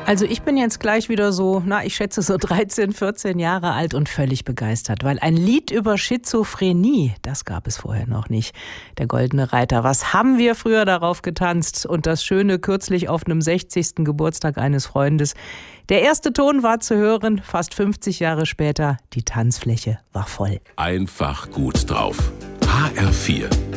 Also ich bin jetzt gleich wieder so, ich schätze so 13, 14 Jahre alt und völlig begeistert, weil ein Lied über Schizophrenie, das gab es vorher noch nicht. Der Goldene Reiter, was haben wir früher darauf getanzt? Und das Schöne kürzlich auf einem 60. Geburtstag eines Freundes. Der erste Ton war zu hören, fast 50 Jahre später, die Tanzfläche war voll. Einfach gut drauf. HR4